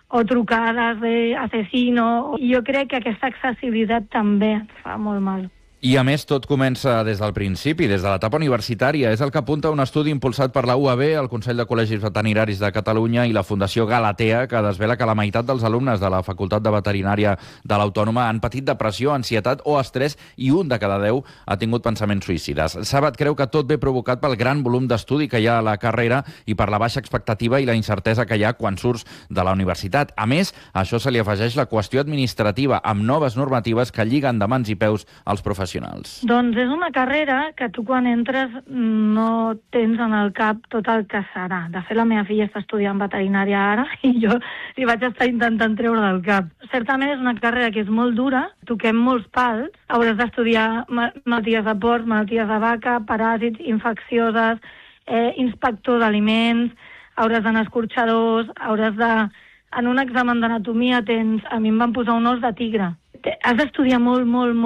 o trucades d'assassino. Jo crec que aquesta accessibilitat també ens fa molt mal. I, a més, tot comença des del principi, des de l'etapa universitària. És el que apunta un estudi impulsat per la UAB, el Consell de Col·legis Veterinaris de Catalunya i la Fundació Galatea, que desvela que la meitat dels alumnes de la Facultat de Veterinària de l'Autònoma han patit depressió, ansietat o estrès i 1 de cada 10 ha tingut pensaments suïcides. Sabat creu que tot ve provocat pel gran volum d'estudi que hi ha a la carrera i per la baixa expectativa i la incertesa que hi ha quan surts de la universitat. A més, a això se li afegeix la qüestió administrativa, amb noves normatives que lliguen de mans i peus als professionals. Doncs és una carrera que tu quan entres no tens en el cap tot el que serà. De fet, la meva filla està estudiant veterinària ara i jo li vaig estar intentant treure del cap. Certament és una carrera que és molt dura, toquem molts pals, hauràs d'estudiar malalties de porcs, malalties de vaca, paràsits, infeccioses, inspector d'aliments, hauràs d'anar a escorxadors, en un examen d'anatomia a mi em van posar un os de tigre. Has d'estudiar molt,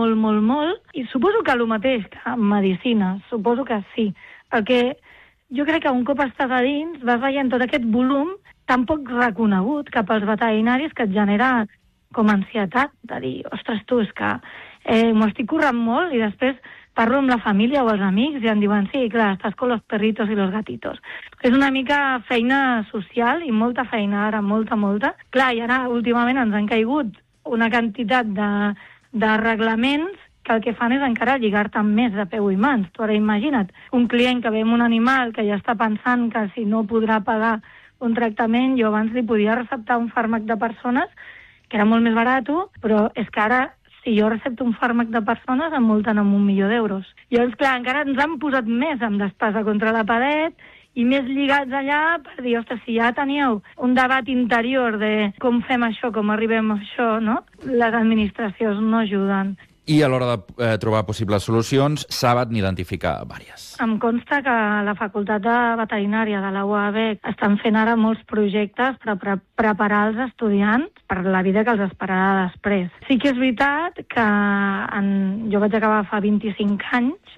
i suposo que el mateix que en medicina, suposo que sí. Perquè jo crec que un cop estàs a dins vas veient tot aquest volum tan poc reconegut cap als veterinaris que et genera com ansietat de dir, ostres, tu, és que m'ho estic currant molt i després parlo amb la família o els amics i em diuen, sí, clar, estàs con los perritos i los gatitos. És una mica feina social i molta feina ara, molta. Clar, i ara últimament ens han caigut una quantitat de reglaments que el que fan és encara lligar-te amb més de peu i mans. Tu ara imagina't, un client que ve amb un animal que ja està pensant que si no podrà pagar un tractament, jo abans li podia receptar un fàrmac de persones, que era molt més barat, però és que ara, si jo recepto un fàrmac de persones, em multen amb 1 milió d'euros. Llavors, clar, encara ens han posat més amb d'espasa contra la paret, i més lligats allà per dir, ostres, si ja teníeu un debat interior de com fem això, com arribem a això, no? Les administracions no ajuden. I a l'hora de trobar possibles solucions, Sabat n'identifica diverses. Em consta que la Facultat de Veterinària de la UAB estan fent ara molts projectes per preparar els estudiants per la vida que els esperarà després. Sí que és veritat que jo vaig acabar fa 25 anys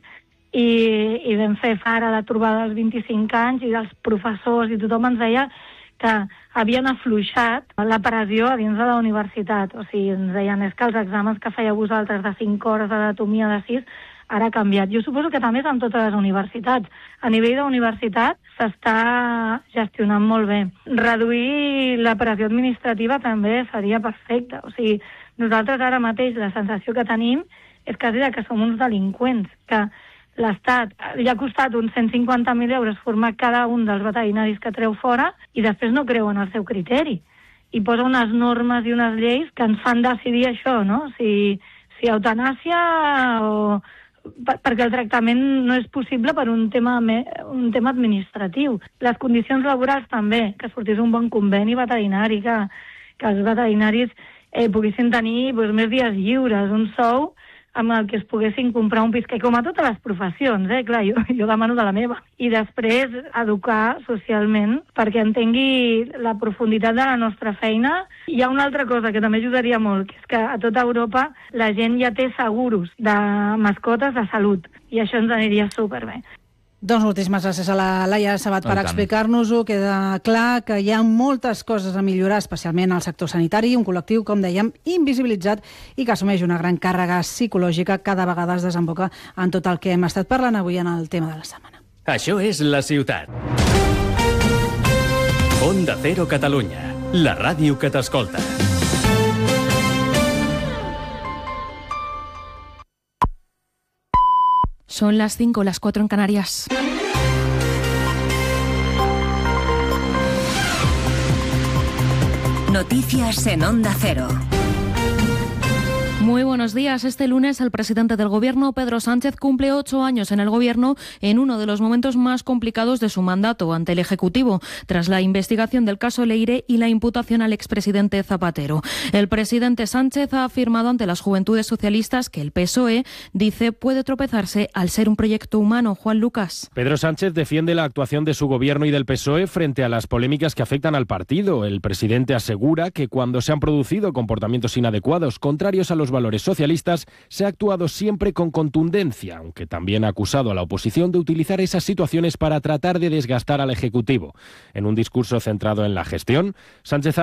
i vam fer fara de trobada dels 25 anys i dels professors i tothom ens deia que havien afluixat la pressió a dins de la universitat. O sigui, ens deien, és que els exàmens que fèieu vosaltres de 5 hores d'anatomia de 6 ara ha canviat. Jo suposo que també és en totes les universitats. A nivell d'universitat s'està gestionant molt bé. Reduir la pressió administrativa també seria perfecte. O sigui, nosaltres ara mateix la sensació que tenim és quasi que som uns delinqüents, que l'Estat li ha costat uns 150.000 euros formar cada un dels veterinaris que treu fora i després no creuen el seu criteri. I posa unes normes i unes lleis que ens fan decidir això, no? Si eutanàsia o... perquè el tractament no és possible per un tema administratiu. Les condicions laborals també, que sortís un bon conveni veterinari, que els veterinaris poguessin tenir més dies lliures, un sou amb el que es poguessin comprar un pis, que com a totes les professions, clar, jo demano de la meva. I després educar socialment perquè entengui la profunditat de la nostra feina. Hi ha una altra cosa que també ajudaria molt, que és que a tota Europa la gent ja té seguros de mascotes de salut, i això ens aniria superbé. Doncs moltíssimes gràcies a la Laia Sabat per explicar-nos-ho. Queda clar que hi ha moltes coses a millorar, especialment al sector sanitari, un col·lectiu, com dèiem, invisibilitzat i que assumeix una gran càrrega psicològica que cada vegada es desemboca en tot el que hem estat parlant avui en el tema de la setmana. Això és La Ciutat. Onda Cero Catalunya, la ràdio que t'escolta. Son las 5, las 4 en Canarias. Noticias en Onda Cero. Muy buenos días. Este lunes el presidente del Gobierno, Pedro Sánchez, cumple 8 años en el Gobierno en uno de los momentos más complicados de su mandato ante el Ejecutivo, tras la investigación del caso Leire y la imputación al expresidente Zapatero. El presidente Sánchez ha afirmado ante las Juventudes Socialistas que el PSOE, dice, puede tropezarse al ser un proyecto humano. Juan Lucas. Pedro Sánchez defiende la actuación de su Gobierno y del PSOE frente a las polémicas que afectan al partido. El presidente asegura que cuando se han producido comportamientos inadecuados, contrarios a los valores socialistas, se ha actuado siempre con contundencia, aunque también ha acusado a la oposición de utilizar esas situaciones para tratar de desgastar al Ejecutivo. En un discurso centrado en la gestión, Sánchez